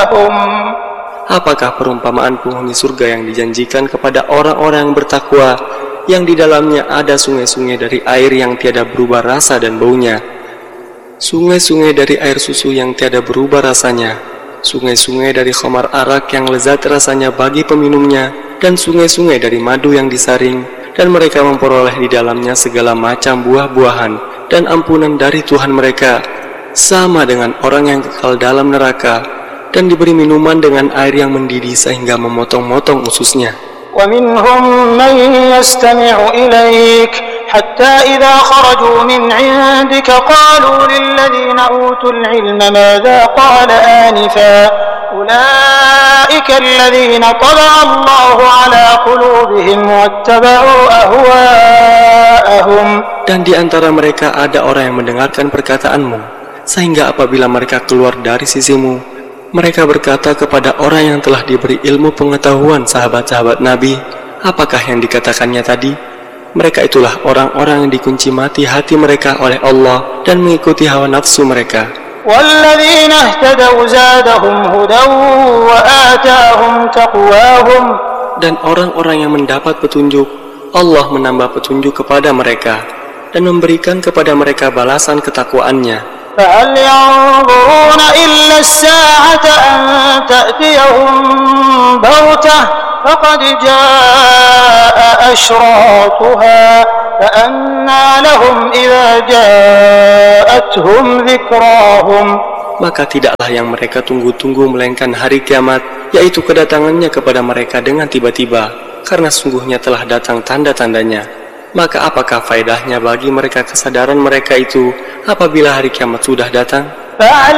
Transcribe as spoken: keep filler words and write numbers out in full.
أهواهم. Apakah perumpamaan penghuni surga yang dijanjikan kepada orang-orang yang bertakwa, yang di dalamnya ada sungai-sungai dari air yang tiada berubah rasa dan baunya, sungai-sungai dari air susu yang tiada berubah rasanya, sungai-sungai dari khamar arak yang lezat rasanya bagi peminumnya, dan sungai-sungai dari madu yang disaring, dan mereka memperoleh di dalamnya segala macam buah-buahan dan ampunan dari Tuhan mereka, sama dengan orang yang kekal dalam neraka, dan diberi minuman dengan air yang mendidih sehingga memotong-motong ususnya. ومنهم من يستمع إليك حتى إذا خرجوا من عندك قالوا للذين أوتوا العلم ماذا قال آنفا أولئك الذين طبع الله على قلوبهم واتبعوا أهواءهم. Dan di antara mereka ada orang yang mendengarkan perkataanmu, sehingga apabila mereka keluar dari sisimu, mereka berkata kepada orang yang telah diberi ilmu pengetahuan sahabat-sahabat Nabi, apakah yang dikatakannya tadi? Mereka itulah orang-orang yang dikunci mati hati mereka oleh Allah dan mengikuti hawa nafsu mereka. وَالَّذِينَ اهْتَدَوْا زَادَهُمْ هُدًى وَآتَاهُمْ تَقْوَاهُمْ. Dan orang-orang yang mendapat petunjuk, Allah menambah petunjuk kepada mereka dan memberikan kepada mereka balasan ketakwaannya. فهل ينظرون إلا الساعة أن تأتيهم بغتة فقد جاء أشراطها فأنى لهم إذا جاءتهم ذكراهم. Maka tidaklah yang mereka tunggu-tunggu melainkan hari kiamat, yaitu kedatangannya kepada mereka dengan tiba-tiba, karena sungguhnya telah datang tanda-tandanya. Maka apakah faedahnya bagi mereka kesadaran mereka itu apabila hari kiamat sudah datang?